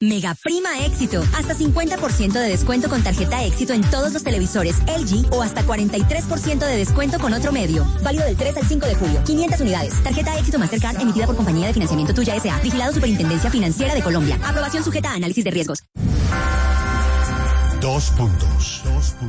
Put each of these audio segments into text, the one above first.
Mega Prima Éxito. Hasta 50% de descuento con tarjeta Éxito en todos los televisores LG o hasta 43% de descuento con otro medio. Válido del 3 al 5 de julio. 500 unidades. Tarjeta Éxito Mastercard emitida por Compañía de Financiamiento Tuya S.A. Vigilado Superintendencia Financiera de Colombia. Aprobación sujeta a análisis de riesgos. 2 puntos.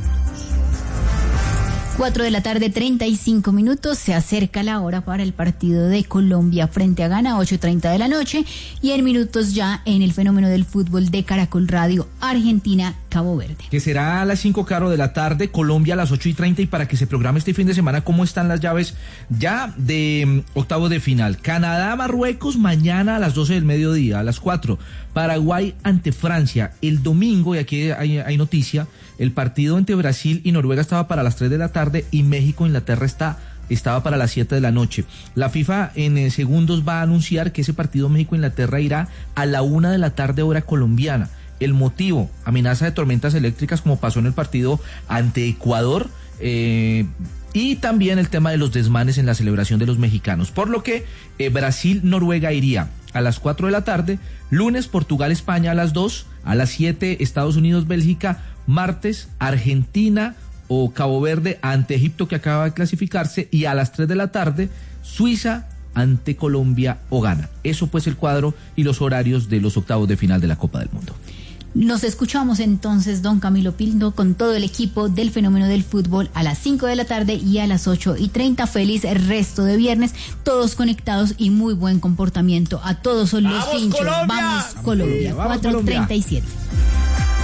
4 de la tarde, 35 minutos. Se acerca la hora para el partido de Colombia frente a Ghana, 8:30 de la noche. Y en minutos ya en el fenómeno del fútbol de Caracol Radio, Argentina, Cabo Verde. Que será a las 5 de la tarde, Colombia a las 8:30. Y para que se programe este fin de semana, ¿cómo están las llaves ya de octavos de final? Canadá, Marruecos, mañana a las 12 del mediodía, a las 4. Paraguay ante Francia. El domingo, y aquí hay noticia, el partido entre Brasil y Noruega estaba para las 3 de la tarde y México-Inglaterra estaba para las 7 de la noche. La FIFA en segundos va a anunciar que ese partido México-Inglaterra irá a la 1 de la tarde hora colombiana. El motivo, amenaza de tormentas eléctricas como pasó en el partido ante Ecuador, y también el tema de los desmanes en la celebración de los mexicanos. Por lo que Brasil-Noruega iría a las 4 de la tarde, lunes Portugal-España a las 2, a las 7 Estados Unidos-Bélgica, martes Argentina o Cabo Verde ante Egipto que acaba de clasificarse, y a las 3 de la tarde Suiza ante Colombia o Ghana. Eso pues el cuadro y los horarios de los octavos de final de la Copa del Mundo. Nos escuchamos entonces, don Camilo Pinto, con todo el equipo del fenómeno del fútbol a las 5 de la tarde y a las 8:30. Feliz resto de viernes, todos conectados y muy buen comportamiento a todos los hinchas. Colombia. Vamos Colombia, 4:37.